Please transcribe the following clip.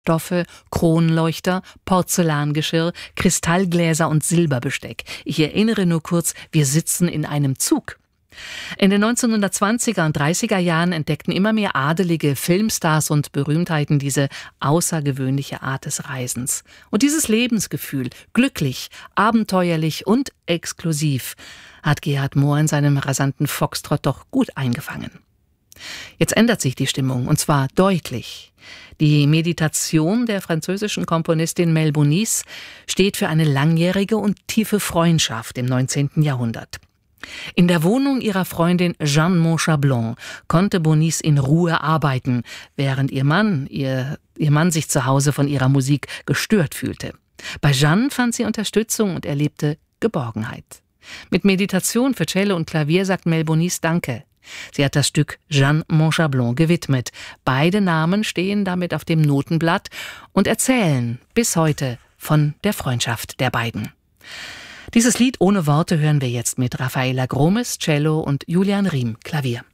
Stoffe, Kronleuchter, Porzellangeschirr, Kristallgläser und Silberbesteck. Ich erinnere nur kurz, wir sitzen in einem Zug. In den 1920er und 30er Jahren entdeckten immer mehr Adelige, Filmstars und Berühmtheiten diese außergewöhnliche Art des Reisens. Und dieses Lebensgefühl, glücklich, abenteuerlich und exklusiv, hat Gerhard Mohr in seinem rasanten Foxtrott doch gut eingefangen. Jetzt ändert sich die Stimmung, und zwar deutlich. Die Meditation der französischen Komponistin Mel Bonis steht für eine langjährige und tiefe Freundschaft im 19. Jahrhundert. In der Wohnung ihrer Freundin Jeanne Montchablon konnte Bonis in Ruhe arbeiten, während ihr Mann sich zu Hause von ihrer Musik gestört fühlte. Bei Jeanne fand sie Unterstützung und erlebte Geborgenheit. Mit Meditation für Cello und Klavier sagt Mel Bonis Danke. Sie hat das Stück Jeanne Montchablon gewidmet. Beide Namen stehen damit auf dem Notenblatt und erzählen bis heute von der Freundschaft der beiden. Dieses Lied ohne Worte hören wir jetzt mit Rafaela Gromes, Cello und Julian Riem, Klavier.